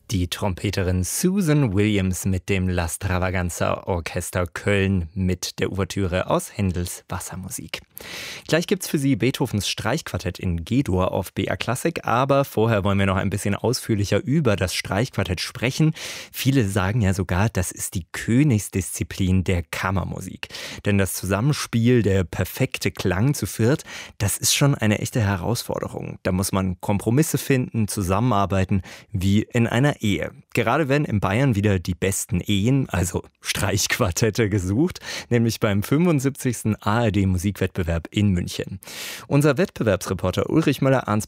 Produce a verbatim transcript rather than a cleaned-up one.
Die Trompeterin Susan Williams mit dem La Stravaganza Orchester Köln mit der Ouvertüre aus Händels Wassermusik. Gleich gibt's für Sie Beethovens Streichquartett in G-Dur auf B R Klassik, aber vorher wollen wir noch ein bisschen ausführlicher über das Streichquartett sprechen. Viele sagen ja sogar, das ist die Königsdisziplin der Kammermusik. Denn das Zusammenspiel, der perfekte Klang zu viert, das ist schon eine echte Herausforderung. Da muss man Kompromisse finden, zusammenarbeiten, wie in einer Ehe. Gerade werden in Bayern wieder die besten Ehen, also Streichquartette, gesucht, nämlich beim fünfundsiebzigsten A R D-Musikwettbewerb in München. Unser Wettbewerbsreporter Ulrich Müller-Arnsberg